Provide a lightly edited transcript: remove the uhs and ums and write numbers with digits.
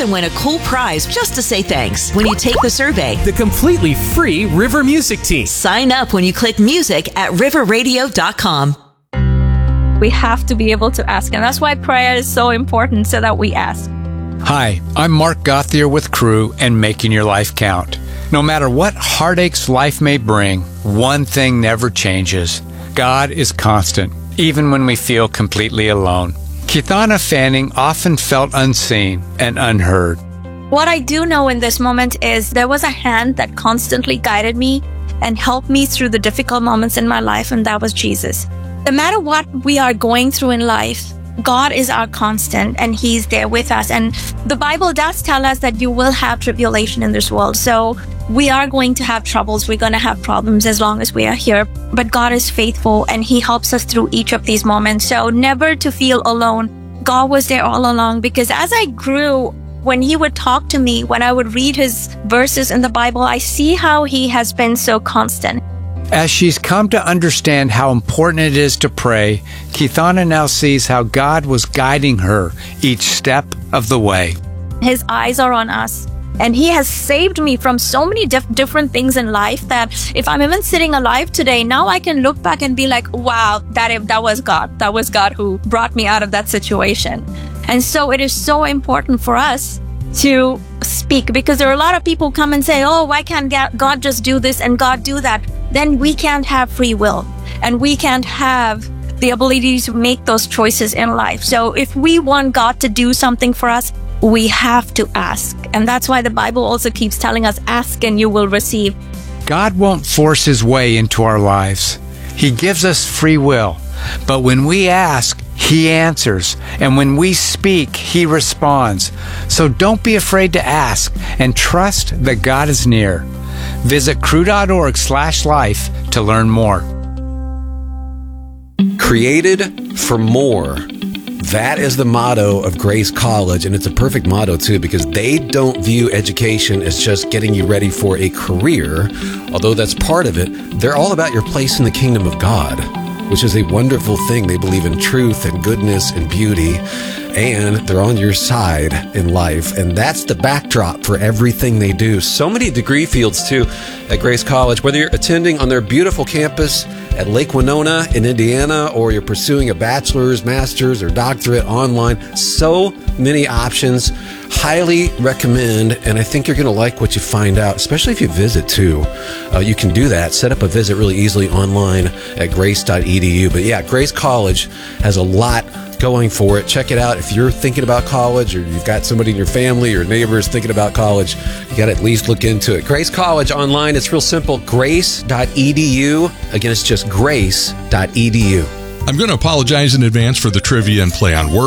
even win a cool prize just to say thanks when you take the survey. The completely free River Music Team. Sign up when you click music at riverradio.com. We have to be able to ask, and that's why prayer is so important, so that we ask. Hi, I'm Mark Gothier with Crew and Making Your Life Count. No matter what heartaches life may bring, one thing never changes. God is constant, even when we feel completely alone. Keithana Fanning often felt unseen and unheard. What I do know in this moment is there was a hand that constantly guided me and helped me through the difficult moments in my life, and that was Jesus. No matter what we are going through in life, God is our constant, and He's there with us. And the Bible does tell us that you will have tribulation in this world. So we are going to have troubles. We're going to have problems as long as we are here. But God is faithful, and He helps us through each of these moments. So never to feel alone. God was there all along, because as I grew, when He would talk to me, when I would read His verses in the Bible, I see how He has been so constant. As she's come to understand how important it is to pray, Keithana now sees how God was guiding her each step of the way. His eyes are on us, and He has saved me from so many different things in life that if I'm even sitting alive today, now I can look back and be like, wow, that was God. That was God who brought me out of that situation. And so it is so important for us to speak, because there are a lot of people come and say, oh, why can't God just do this and God do that? Then we can't have free will, and we can't have the ability to make those choices in life. So if we want God to do something for us, we have to ask. And that's why the Bible also keeps telling us, ask and you will receive. God won't force His way into our lives. He gives us free will. But when we ask, He answers. And when we speak, He responds. So don't be afraid to ask, and trust that God is near. Visit crew.org/life to learn more. Created for more. That is the motto of Grace College, and it's a perfect motto, too, because they don't view education as just getting you ready for a career, although that's part of it. They're all about your place in the kingdom of God, which is a wonderful thing. They believe in truth and goodness and beauty, and they're on your side in life, and that's the backdrop for everything they do. So many degree fields, too, at Grace College, whether you're attending on their beautiful campus at Lake Winona in Indiana, or you're pursuing a bachelor's, master's, or doctorate online. So many options. Highly recommend, and I think you're going to like what you find out, especially if you visit, too. You can do that. Set up a visit really easily online at grace.edu. But yeah, Grace College has a lot going for it. Check it out. If you're thinking about college, or you've got somebody in your family or neighbors thinking about college, you got to at least look into it. Grace College online, it's real simple. Grace.edu. Again, it's just grace.edu. I'm going to apologize in advance for the trivia and play on words.